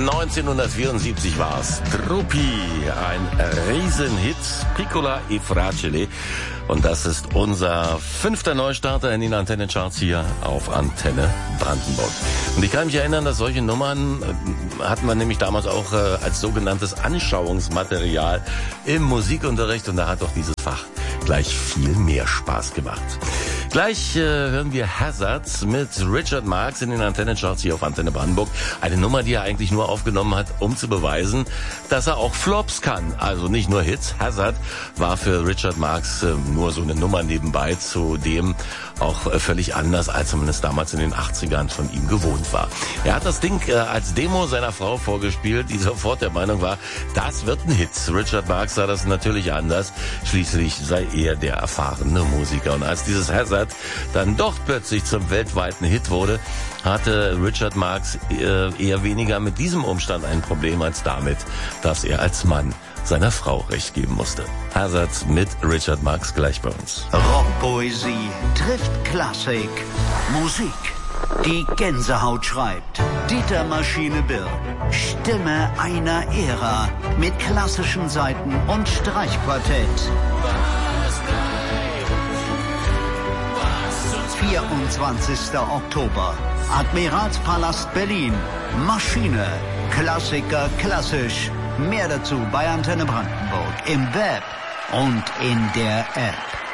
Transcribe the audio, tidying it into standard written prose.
1974 war's. Truppi, ein Riesenhit, Piccola e Fragile. Und das ist unser 5. Neustarter in den Antennecharts hier auf Antenne Brandenburg. Und ich kann mich erinnern, dass solche Nummern hatten wir nämlich damals auch als sogenanntes Anschauungsmaterial im Musikunterricht. Und da hat doch dieses Fach gleich viel mehr Spaß gemacht. Gleich hören wir Hazard mit Richard Marx in den Antennecharts hier auf Antenne Brandenburg. Eine Nummer, die er eigentlich nur aufgenommen hat, um zu beweisen, dass er auch Flops kann. Also nicht nur Hits. Hazard war für Richard Marx nur so eine Nummer nebenbei, zudem auch völlig anders, als man es damals in den 80ern von ihm gewohnt war. Er hat das Ding als Demo seiner Frau vorgespielt, die sofort der Meinung war, das wird ein Hit. Richard Marx sah das natürlich anders. Schließlich sei er der erfahrene Musiker. Und als dieses Hazard dann doch plötzlich zum weltweiten Hit wurde, hatte Richard Marx eher weniger mit diesem Umstand ein Problem als damit, dass er als Mann seiner Frau recht geben musste. Hazard mit Richard Marx gleich bei uns. Rockpoesie trifft Klassik. Musik, die Gänsehaut schreibt. Dieter Maschine Birk, Stimme einer Ära mit klassischen Saiten und Streichquartett. 24. Oktober, Admiralspalast Berlin. Maschine, Klassiker klassisch. Mehr dazu bei Antenne Brandenburg im Web und in der App.